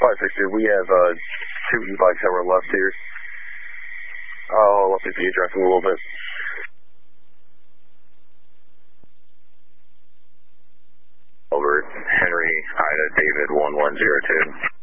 562, we have two e-bikes that were left here. I'll let the address in a little bit. Over Henry, Ida, David, 1102.